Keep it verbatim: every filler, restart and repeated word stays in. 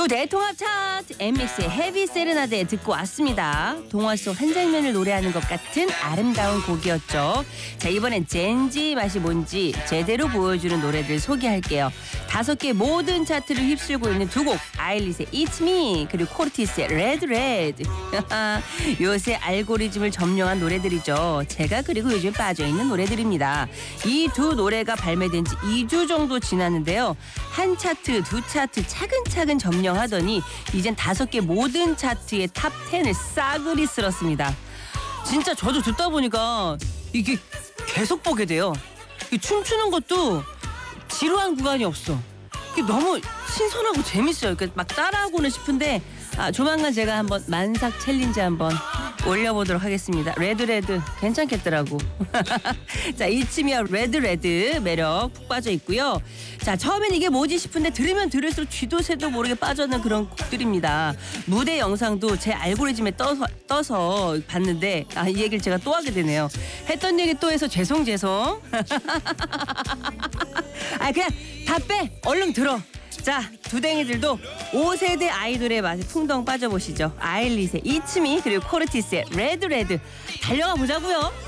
무대 통합 차트 엠믹스의 헤비 세레나데 듣고 왔습니다. 동화 속 한 장면을 노래하는 것 같은 아름다운 곡이었죠. 자, 이번엔 젠지 맛이 뭔지 제대로 보여주는 노래들 소개할게요. 다섯 개 모든 차트를 휩쓸고 있는 두 곡, 아일릿의 It's Me 그리고 코르티스의 Red Red. 요새 알고리즘을 점령한 노래들이죠. 제가 그리고 요즘 빠져있는 노래들입니다. 이 두 노래가 발매된 지 이 주 정도 지났는데요. 한 차트, 두 차트 차근차근 점령하더니 이젠 다섯 개 모든 차트의 탑 텐을 싸그리 쓸었습니다. 진짜 저도 듣다 보니까 이게 계속 보게 돼요. 춤추는 것도 지루한 구간이 없어. 너무 신선하고 재밌어요. 그러니까 막 따라하고는 싶은데 아, 조만간 제가 한번 만삭 챌린지 한번 올려보도록 하겠습니다. 레드레드 괜찮겠더라고. 자, 이츠미와 레드레드 매력 푹 빠져 있고요. 자, 처음엔 이게 뭐지 싶은데 들으면 들을수록 쥐도 새도 모르게 빠져는 그런 곡들입니다. 무대 영상도 제 알고리즘에 떠서, 떠서 봤는데 아, 이 얘기를 제가 또 하게 되네요. 했던 얘기 또 해서 죄송 죄송. 아, 그냥 다 빼. 얼른 들어. 자, 두댕이들도 오 세대 아이돌의 맛에 풍덩 빠져보시죠. 아일릿의 It's Me 그리고 코르티스의 레드 레드 달려가 보자고요.